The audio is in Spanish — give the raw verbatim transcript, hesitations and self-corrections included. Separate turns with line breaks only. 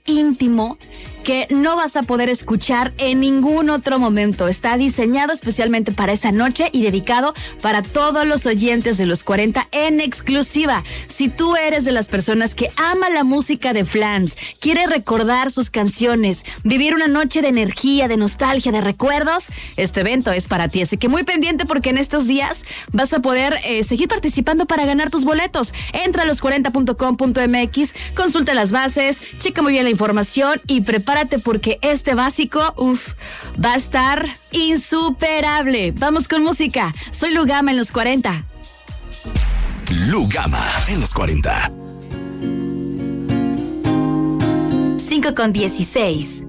íntimo que no vas a poder escuchar en ningún otro momento. Está diseñado especialmente para esa noche y dedicado para todos los oyentes de los cuarenta en exclusiva. Si tú eres de las personas que ama la música de Flans, quiere recordar sus canciones, vivir una noche de energía, de nostalgia, de recuerdos, este evento es para ti. Así que muy pendiente porque en estos días vas a poder eh, seguir participando para ganar tus boletos. Entra a los cuarenta punto com punto m x, consulta las bases, checa muy bien la información y prepárate porque este básico, uff, va a estar insuperable. Vamos con música. Soy Lugama en los cuarenta.
Lugama en los cuarenta.
cinco con dieciséis.